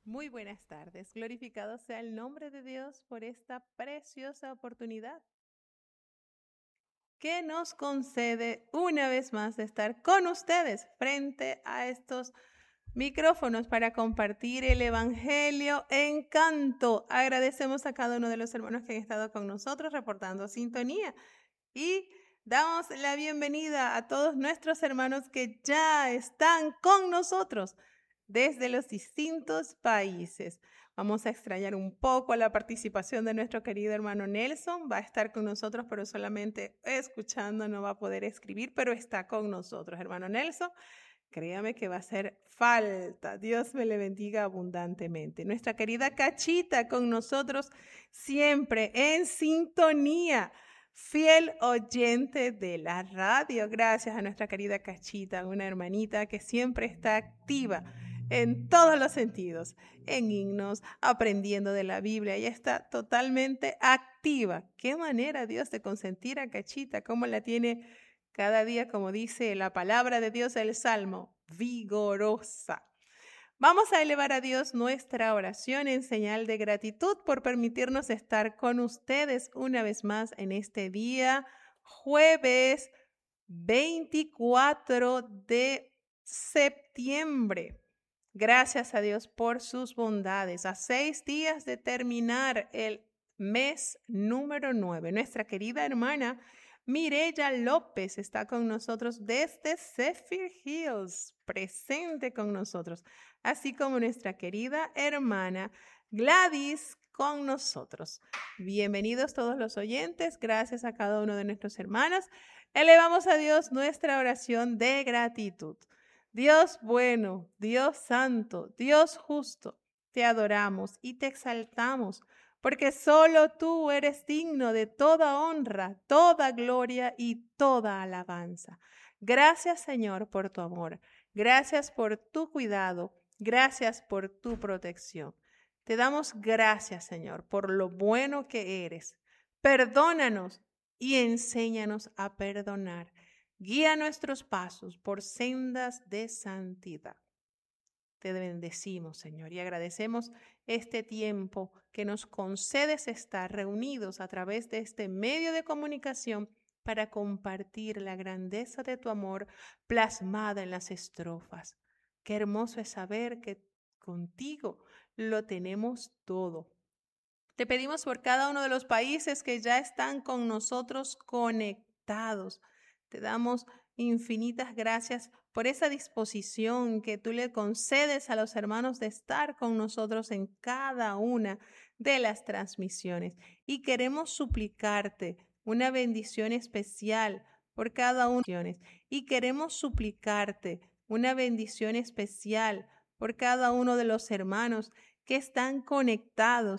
Muy buenas tardes. Glorificado sea el nombre de Dios por esta preciosa oportunidad que nos concede una vez más de estar con ustedes frente a estos micrófonos para compartir el Evangelio en canto. Agradecemos a cada uno de los hermanos que han estado con nosotros reportando sintonía y damos la bienvenida a todos nuestros hermanos que ya están con nosotros desde los distintos países. Vamos a extrañar un poco la participación de nuestro querido hermano Nelson. Va a estar con nosotros, pero solamente escuchando, no va a poder escribir, pero está con nosotros, hermano Nelson. Créame que va a hacer falta. Dios me le bendiga abundantemente. Nuestra querida Cachita con nosotros siempre en sintonía. Fiel oyente de la radio. Gracias a nuestra querida Cachita, una hermanita que siempre está activa en todos los sentidos, en himnos, aprendiendo de la Biblia. Ella está totalmente activa. Qué manera Dios de consentir a Cachita, cómo la tiene cada día, como dice la palabra de Dios, el Salmo, vigorosa. Vamos a elevar a Dios nuestra oración en señal de gratitud por permitirnos estar con ustedes una vez más en este día, jueves 24 de septiembre. Gracias a Dios por sus bondades. A 6 días de terminar el mes número 9, nuestra querida hermana Mireya López está con nosotros desde Zephyr Hills, presente con nosotros, así como nuestra querida hermana Gladys con nosotros. Bienvenidos todos los oyentes, gracias a cada uno de nuestros hermanos. Elevamos a Dios nuestra oración de gratitud. Dios bueno, Dios santo, Dios justo, te adoramos y te exaltamos, porque solo tú eres digno de toda honra, toda gloria y toda alabanza. Gracias, Señor, por tu amor. Gracias por tu cuidado. Gracias por tu protección. Te damos gracias, Señor, por lo bueno que eres. Perdónanos y enséñanos a perdonar. Guía nuestros pasos por sendas de santidad. Te bendecimos, Señor, y agradecemos este tiempo que nos concedes estar reunidos a través de este medio de comunicación para compartir la grandeza de tu amor plasmada en las estrofas. Qué hermoso es saber que contigo lo tenemos todo. Te pedimos por cada uno de los países que ya están con nosotros conectados. Te damos infinitas gracias por esa disposición que tú le concedes a los hermanos de estar con nosotros en cada una de las transmisiones. Y queremos suplicarte una bendición especial por cada una. Y queremos suplicarte una bendición especial por cada uno de los hermanos que están conectados